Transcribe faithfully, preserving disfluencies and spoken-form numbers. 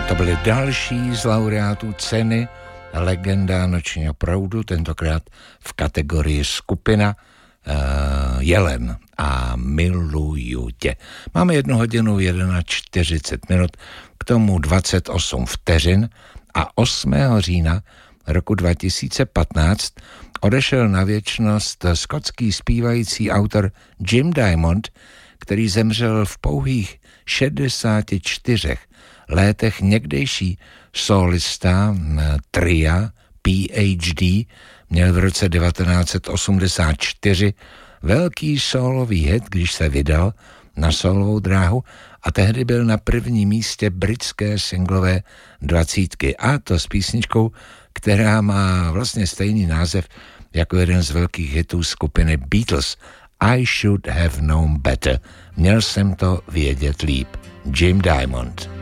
To byly další z laureátů ceny Legenda nočního proudu, tentokrát v kategorii skupina uh, Jelen a Miluju tě. Máme jednu hodinu čtyřicet jedna minut, k tomu dvacet osm vteřin a osmého října roku dva tisíce patnáct odešel na věčnost skotský zpívající autor Jim Diamond, který zemřel v pouhých šedesáti čtyřech létech. Někdejší solista tria P H D měl v roce devatenáct set osmdesát čtyři velký sólový hit, když se vydal na sólovou dráhu, a tehdy byl na prvním místě britské singlové dvacítky, a to s písničkou, která má vlastně stejný název jako jeden z velkých hitů skupiny Beatles, I Should Have Known Better. Měl jsem to vědět líp. Jim Diamond.